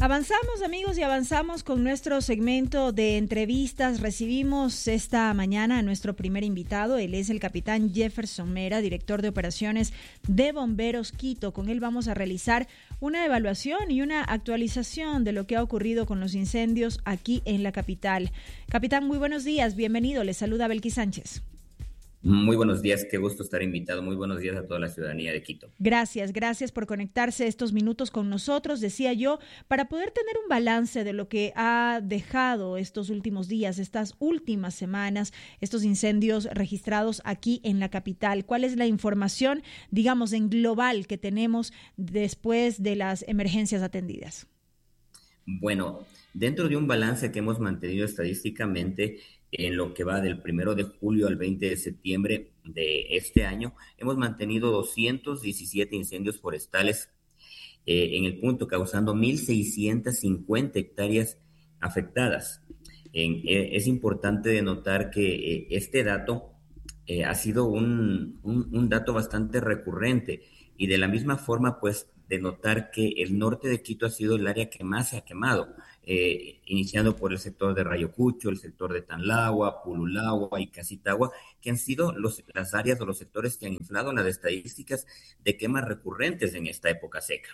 Avanzamos, amigos, y avanzamos con nuestro segmento de entrevistas. Recibimos esta mañana a nuestro primer invitado. Él es el capitán Jefferson Mera, director de operaciones de Bomberos Quito. Con él vamos a realizar una evaluación y una actualización de lo que ha ocurrido con los incendios aquí en la capital. Capitán, muy buenos días, bienvenido. Les saluda Belkis Sánchez. Muy buenos días, qué gusto estar invitado. Muy buenos días a toda la ciudadanía de Quito. Gracias por conectarse estos minutos con nosotros, decía yo, para poder tener un balance de lo que ha dejado estos últimos días, estas últimas semanas, estos incendios registrados aquí en la capital. ¿Cuál es la información, digamos, en global que tenemos después de las emergencias atendidas? Bueno, dentro de un balance que hemos mantenido estadísticamente en lo que va del 1 de julio al 20 de septiembre de este año, hemos mantenido 217 incendios forestales en el punto, causando 1.650 hectáreas afectadas. Es importante denotar que este dato ha sido un dato bastante recurrente, y de la misma forma, pues, denotar que el norte de Quito ha sido el área que más se ha quemado, iniciando por el sector de Rayocucho, el sector de Tanlagua, Pululagua y Casitagua, que han sido las áreas o los sectores que han inflado las estadísticas de quemas recurrentes en esta época seca.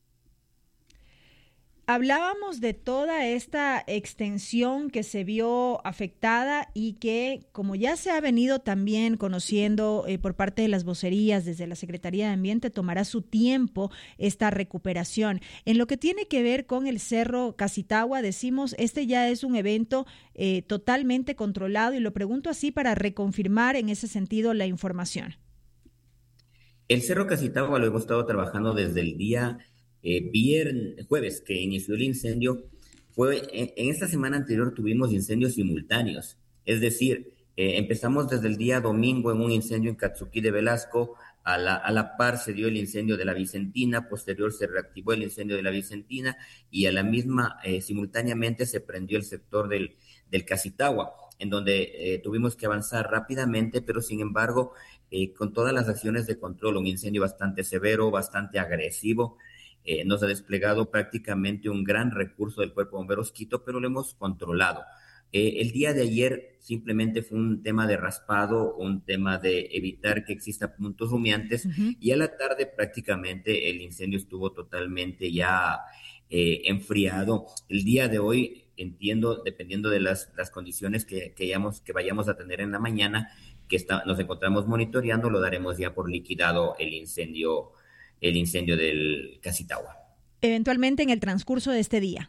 Hablábamos de toda esta extensión que se vio afectada y que, como ya se ha venido también conociendo por parte de las vocerías desde la Secretaría de Ambiente, tomará su tiempo esta recuperación. En lo que tiene que ver con el Cerro Casitagua, decimos, este ya es un evento totalmente controlado, y lo pregunto así para reconfirmar en ese sentido la información. El Cerro Casitagua lo hemos estado trabajando desde el día jueves que inició el incendio. En esta semana anterior tuvimos incendios simultáneos, es decir, empezamos desde el día domingo en un incendio en Catsuquí de Velasco, a la par se dio el incendio de la Vicentina, posterior se reactivó el incendio de la Vicentina, y a la misma, simultáneamente se prendió el sector del Casitagua, en donde tuvimos que avanzar rápidamente, pero sin embargo, con todas las acciones de control, un incendio bastante severo, bastante agresivo. Nos ha desplegado prácticamente un gran recurso del Cuerpo de Bomberos Quito, pero lo hemos controlado. El día de ayer simplemente fue un tema de raspado, un tema de evitar que exista puntos humeantes, y a la tarde prácticamente el incendio estuvo totalmente ya enfriado. El día de hoy, entiendo, dependiendo de las condiciones que vayamos a tener en la mañana, nos encontramos monitoreando, lo daremos ya por liquidado el incendio del Casitagua. Eventualmente en el transcurso de este día.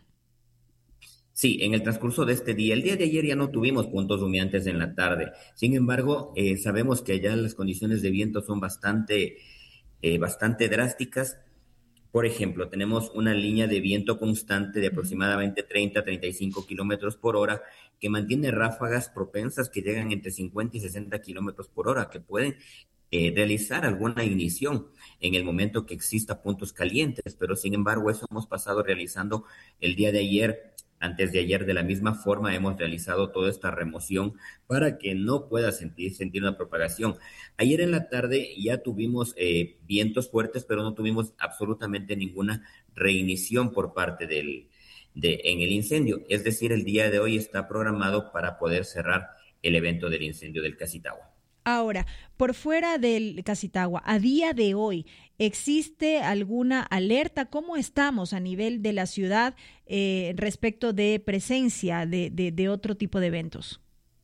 Sí, en el transcurso de este día. El día de ayer ya no tuvimos puntos humeantes en la tarde. Sin embargo, sabemos que allá las condiciones de viento son bastante drásticas. Por ejemplo, tenemos una línea de viento constante de aproximadamente 30 a 35 kilómetros por hora, que mantiene ráfagas propensas que llegan entre 50 y 60 kilómetros por hora, que pueden realizar alguna ignición en el momento que exista puntos calientes, pero sin embargo eso hemos pasado realizando el día de ayer. Antes de ayer, de la misma forma, hemos realizado toda esta remoción para que no pueda sentir una propagación. Ayer en la tarde ya tuvimos vientos fuertes, pero no tuvimos absolutamente ninguna reinición por parte en el incendio. Es decir, el día de hoy está programado para poder cerrar el evento del incendio del Casitagua. Ahora, por fuera del Casitagua, a día de hoy, ¿existe alguna alerta? ¿Cómo estamos a nivel de la ciudad respecto de presencia de otro tipo de eventos?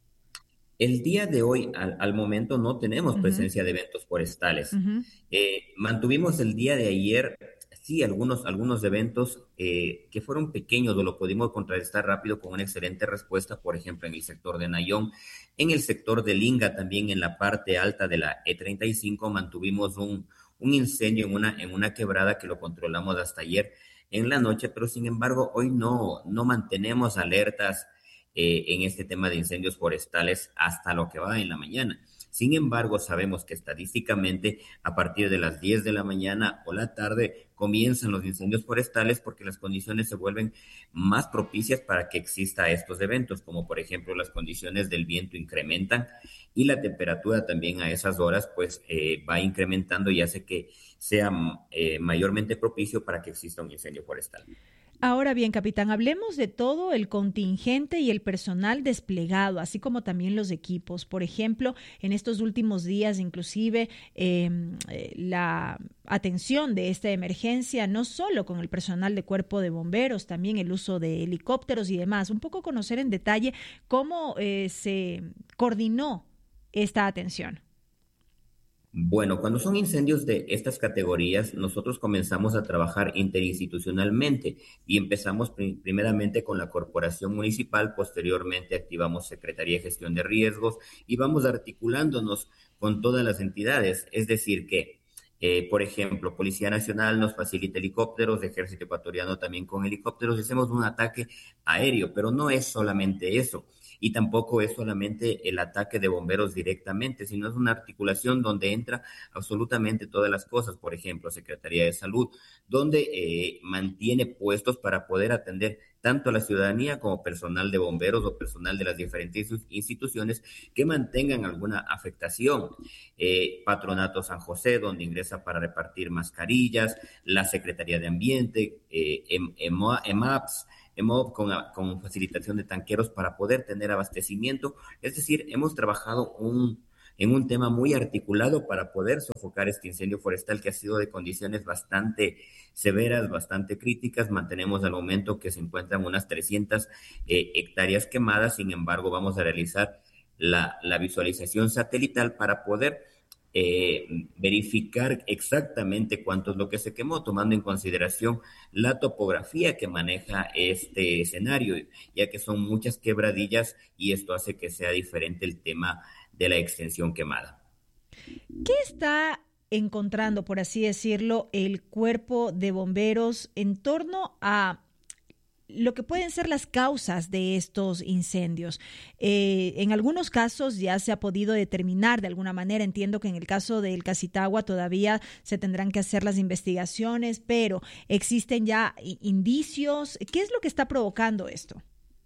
El día de hoy, al momento, no tenemos presencia de eventos forestales. Mantuvimos el día de ayer, sí, algunos eventos que fueron pequeños, o lo pudimos contrarrestar rápido con una excelente respuesta, por ejemplo, en el sector de Nayón, en el sector de Linga, también en la parte alta de la E35, mantuvimos un incendio en una quebrada que lo controlamos hasta ayer en la noche, pero sin embargo, hoy no mantenemos alertas en este tema de incendios forestales hasta lo que va en la mañana. Sin embargo, sabemos que estadísticamente a partir de las 10 de la mañana o la tarde comienzan los incendios forestales, porque las condiciones se vuelven más propicias para que exista estos eventos, como por ejemplo las condiciones del viento incrementan, y la temperatura también a esas horas pues va incrementando y hace que sea mayormente propicio para que exista un incendio forestal. Ahora bien, capitán, hablemos de todo el contingente y el personal desplegado, así como también los equipos. Por ejemplo, en estos últimos días, inclusive, la atención de esta emergencia, no solo con el personal de cuerpo de bomberos, también el uso de helicópteros y demás. Un poco conocer en detalle cómo se coordinó esta atención. Bueno, cuando son incendios de estas categorías, nosotros comenzamos a trabajar interinstitucionalmente y empezamos primeramente con la corporación municipal, posteriormente activamos Secretaría de Gestión de Riesgos y vamos articulándonos con todas las entidades. Es decir, que, por ejemplo, Policía Nacional nos facilita helicópteros, Ejército Ecuatoriano también con helicópteros, y hacemos un ataque aéreo, pero no es solamente eso. Y tampoco es solamente el ataque de bomberos directamente, sino es una articulación donde entra absolutamente todas las cosas, por ejemplo, Secretaría de Salud, donde mantiene puestos para poder atender tanto a la ciudadanía como personal de bomberos o personal de las diferentes instituciones que mantengan alguna afectación. Patronato San José, donde ingresa para repartir mascarillas, la Secretaría de Ambiente, EMAPS, EMOB con facilitación de tanqueros para poder tener abastecimiento. Es decir, hemos trabajado en un tema muy articulado para poder sofocar este incendio forestal que ha sido de condiciones bastante severas, bastante críticas. Mantenemos al momento que se encuentran unas 300 hectáreas quemadas. Sin embargo, vamos a realizar la visualización satelital para poder verificar exactamente cuánto es lo que se quemó, tomando en consideración la topografía que maneja este escenario, ya que son muchas quebradillas y esto hace que sea diferente el tema de la extensión quemada. ¿Qué está encontrando, por así decirlo, el cuerpo de bomberos en torno a lo que pueden ser las causas de estos incendios? En algunos casos ya se ha podido determinar de alguna manera. Entiendo que en el caso del Cacitagua todavía se tendrán que hacer las investigaciones, pero existen ya indicios. ¿Qué es lo que está provocando esto?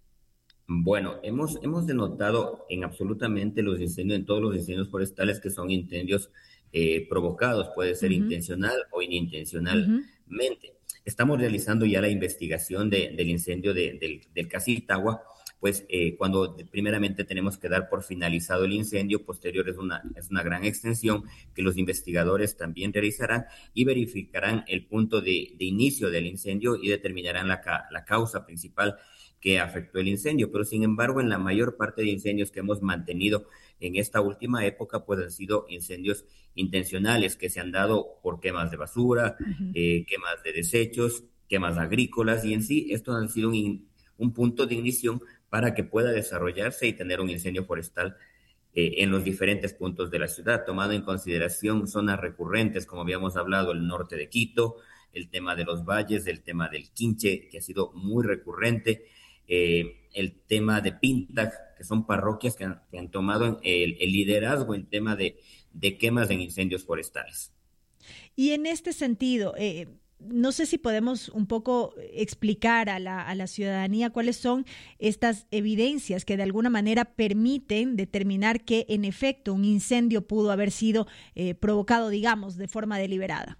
Bueno, hemos denotado en absolutamente los incendios, en todos los incendios forestales que son incendios provocados, puede ser Uh-huh, intencional o uh-huh. inintencionalmente. Estamos realizando ya la investigación del incendio del Cacitagua, pues cuando primeramente tenemos que dar por finalizado el incendio, posterior es una gran extensión que los investigadores también realizarán y verificarán el punto de inicio del incendio y determinarán la causa principal que afectó el incendio, pero sin embargo en la mayor parte de incendios que hemos mantenido en esta última época pues han sido incendios intencionales que se han dado por quemas de basura, Uh-huh. quemas de desechos, quemas agrícolas y en sí estos han sido un punto de ignición para que pueda desarrollarse y tener un incendio forestal en los diferentes puntos de la ciudad, tomando en consideración zonas recurrentes, como habíamos hablado, el norte de Quito, el tema de los valles, el tema del Quinche, que ha sido muy recurrente, el tema de Pintac, que son parroquias que han tomado el liderazgo en tema de quemas en incendios forestales. Y en este sentido, no sé si podemos un poco explicar a la ciudadanía cuáles son estas evidencias que de alguna manera permiten determinar que en efecto un incendio pudo haber sido provocado, digamos, de forma deliberada.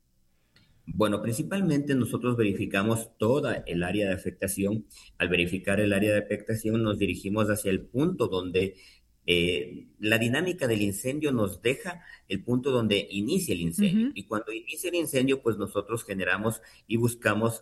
Bueno, principalmente nosotros verificamos toda el área de afectación. Al verificar el área de afectación nos dirigimos hacia el punto donde la dinámica del incendio nos deja el punto donde inicia el incendio. Uh-huh. Y cuando inicia el incendio, pues nosotros generamos y buscamos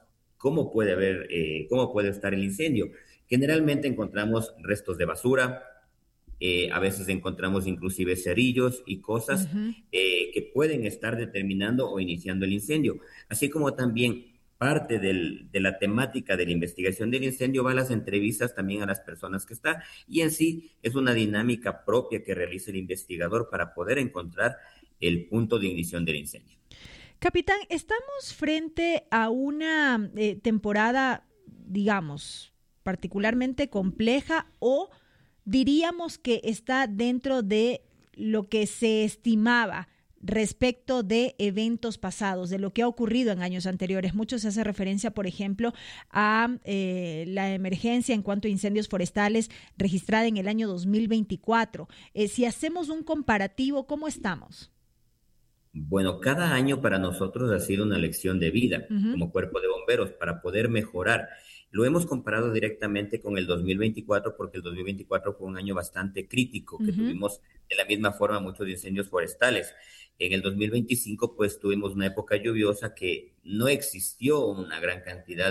cómo puede estar el incendio. Generalmente encontramos restos de basura, a veces encontramos inclusive cerillos y cosas Uh-huh. que pueden estar determinando o iniciando el incendio, así como también parte de la temática de la investigación del incendio va a las entrevistas también a las personas que están y en sí es una dinámica propia que realiza el investigador para poder encontrar el punto de ignición del incendio. Capitán, estamos frente a una temporada, digamos, particularmente compleja, o diríamos que está dentro de lo que se estimaba respecto de eventos pasados, de lo que ha ocurrido en años anteriores. Mucho se hace referencia, por ejemplo, a la emergencia en cuanto a incendios forestales registrada en el año 2024. Si hacemos un comparativo, ¿cómo estamos? Bueno, cada año para nosotros ha sido una lección de vida Ujú, como cuerpo de bomberos para poder mejorar. Lo hemos comparado directamente con el 2024 porque el 2024 fue un año bastante crítico, que ujú, tuvimos de la misma forma muchos incendios forestales. En el 2025 pues tuvimos una época lluviosa que no existió una gran cantidad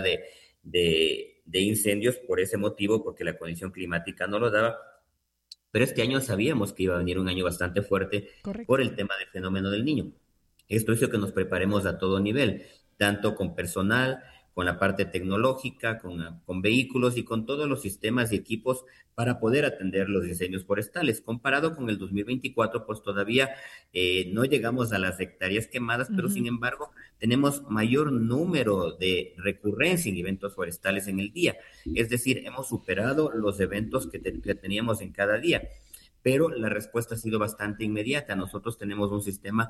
de incendios por ese motivo, porque la condición climática no lo daba, pero este año sabíamos que iba a venir un año bastante fuerte por correcto. el tema del fenómeno del niño. Esto hizo que nos preparemos a todo nivel, tanto con personal, con la parte tecnológica, con vehículos y con todos los sistemas y equipos para poder atender los incendios forestales. Comparado con el 2024, pues todavía no llegamos a las hectáreas quemadas, pero sin Ujú. embargo tenemos mayor número de recurrencia en eventos forestales en el día. Es decir, hemos superado los eventos que teníamos en cada día, pero la respuesta ha sido bastante inmediata. Nosotros tenemos un sistema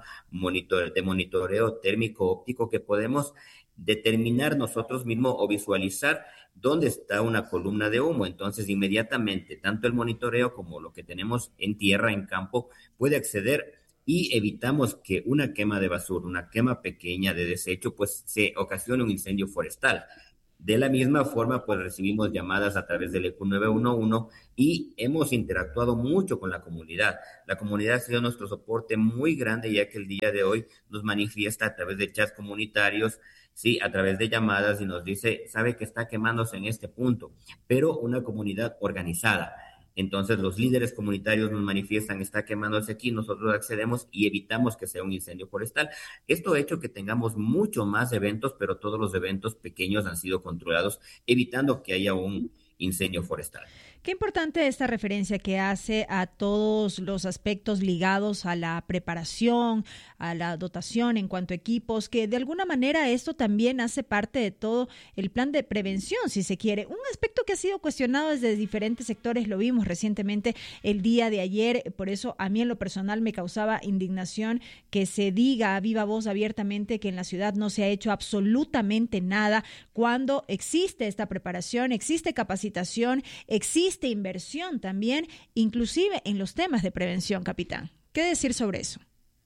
de monitoreo térmico óptico que podemos determinar nosotros mismos o visualizar dónde está una columna de humo. Entonces, inmediatamente, tanto el monitoreo como lo que tenemos en tierra, en campo, puede acceder y evitamos que una quema de basura, una quema pequeña de desecho, pues se ocasione un incendio forestal. De la misma forma, pues recibimos llamadas a través del EQ 911 y hemos interactuado mucho con la comunidad. La comunidad ha sido nuestro soporte muy grande, ya que el día de hoy nos manifiesta a través de chats comunitarios, sí, a través de llamadas y nos dice, sabe que está quemándose en este punto, pero una comunidad organizada. Entonces los líderes comunitarios nos manifiestan, está quemándose aquí, nosotros accedemos y evitamos que sea un incendio forestal. Esto ha hecho que tengamos mucho más eventos, pero todos los eventos pequeños han sido controlados, evitando que haya un incendio forestal. Qué importante esta referencia que hace a todos los aspectos ligados a la preparación, a la dotación en cuanto a equipos, que de alguna manera esto también hace parte de todo el plan de prevención, si se quiere. Un aspecto que ha sido cuestionado desde diferentes sectores, lo vimos recientemente el día de ayer, por eso a mí en lo personal me causaba indignación que se diga a viva voz abiertamente que en la ciudad no se ha hecho absolutamente nada cuando existe esta preparación, existe capacitación, existe inversión también, inclusive en los temas de prevención, capitán. ¿Qué decir sobre eso?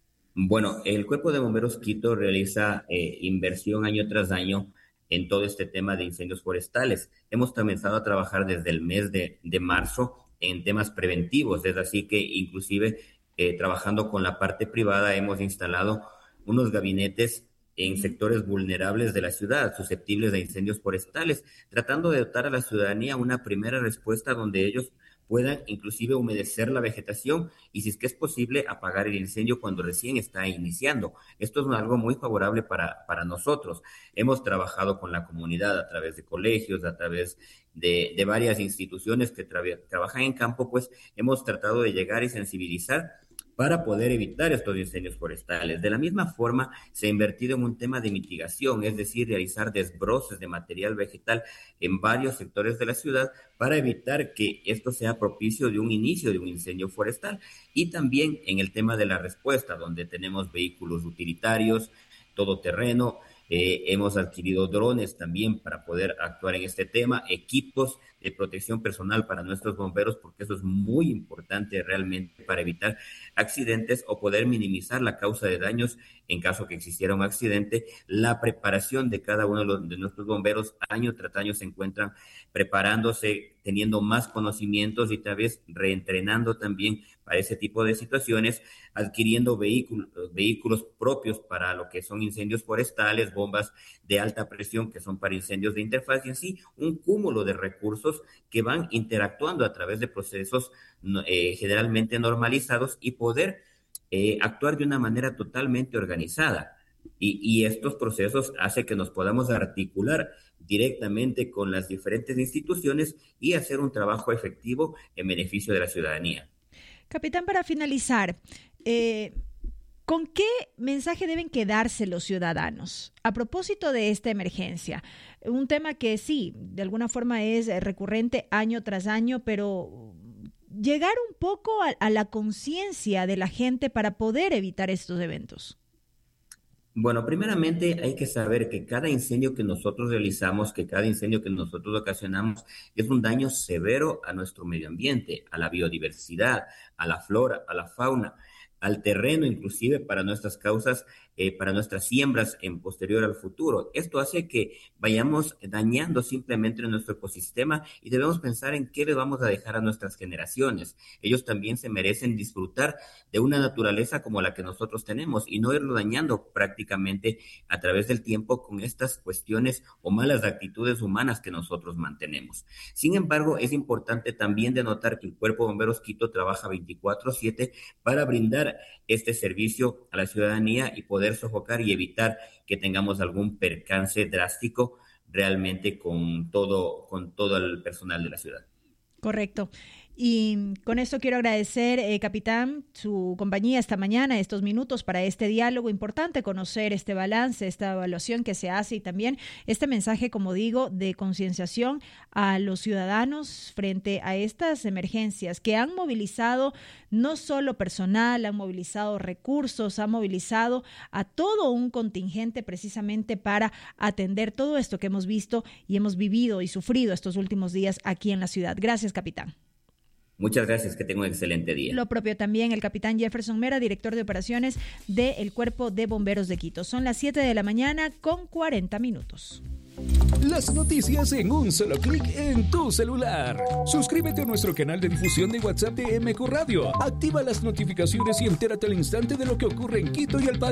Bueno, el Cuerpo de Bomberos Quito realiza inversión año tras año en todo este tema de incendios forestales. Hemos comenzado a trabajar desde el mes de marzo en temas preventivos, es así que inclusive trabajando con la parte privada hemos instalado unos gabinetes en Ujú. sectores vulnerables de la ciudad, susceptibles de incendios forestales, tratando de dotar a la ciudadanía una primera respuesta donde ellos puedan inclusive humedecer la vegetación y si es que es posible apagar el incendio cuando recién está iniciando. Esto es algo muy favorable para nosotros. Hemos trabajado con la comunidad a través de colegios, a través de varias instituciones que trabajan en campo, pues hemos tratado de llegar y sensibilizar para poder evitar estos incendios forestales. De la misma forma, se ha invertido en un tema de mitigación, es decir, realizar desbroces de material vegetal en varios sectores de la ciudad para evitar que esto sea propicio de un inicio de un incendio forestal. Y también en el tema de la respuesta, donde tenemos vehículos utilitarios, todoterreno, hemos adquirido drones también para poder actuar en este tema, equipos de protección personal para nuestros bomberos, porque eso es muy importante realmente para evitar accidentes o poder minimizar la causa de daños en caso que existiera un accidente. La preparación de cada uno de nuestros bomberos año tras año se encuentran preparándose, teniendo más conocimientos y tal vez reentrenando también para ese tipo de situaciones, adquiriendo vehículos propios para lo que son incendios forestales, bombas de alta presión que son para incendios de interfaz y en sí un cúmulo de recursos que van interactuando a través de procesos generalmente normalizados y poder actuar de una manera totalmente organizada. Y estos procesos hacen que nos podamos articular directamente con las diferentes instituciones y hacer un trabajo efectivo en beneficio de la ciudadanía. Capitán, para finalizar, eh, ¿con qué mensaje deben quedarse los ciudadanos a propósito de esta emergencia? Un tema que sí, de alguna forma es recurrente año tras año, pero llegar un poco a la conciencia de la gente para poder evitar estos eventos. Bueno, primeramente hay que saber que cada incendio que nosotros realizamos, que cada incendio que nosotros ocasionamos, es un daño severo a nuestro medio ambiente, a la biodiversidad, a la flora, a la fauna. al terreno, inclusive para nuestras causas, para nuestras siembras en posterior al futuro. Esto hace que vayamos dañando simplemente nuestro ecosistema y debemos pensar en qué le vamos a dejar a nuestras generaciones. Ellos también se merecen disfrutar de una naturaleza como la que nosotros tenemos y no irlo dañando prácticamente a través del tiempo con estas cuestiones o malas actitudes humanas que nosotros mantenemos. Sin embargo, es importante también denotar que el Cuerpo de Bomberos Quito trabaja 24/7 para brindar este servicio a la ciudadanía y poder sofocar y evitar que tengamos algún percance drástico realmente con todo el personal de la ciudad. Correcto. Y con esto quiero agradecer, capitán, su compañía esta mañana, estos minutos para este diálogo importante, conocer este balance, esta evaluación que se hace y también este mensaje, como digo, de concienciación a los ciudadanos frente a estas emergencias que han movilizado no solo personal, han movilizado recursos, han movilizado a todo un contingente precisamente para atender todo esto que hemos visto y hemos vivido y sufrido estos últimos días aquí en la ciudad. Gracias, capitán. Muchas gracias, que tenga un excelente día. Lo propio también el capitán Jefferson Mera, director de operaciones del Cuerpo de Bomberos de Quito. Son las 7 de la mañana con 40 minutos. Las noticias en un solo clic en tu celular. Suscríbete a nuestro canal de difusión de WhatsApp de MQ Radio. Activa las notificaciones y entérate al instante de lo que ocurre en Quito y el país.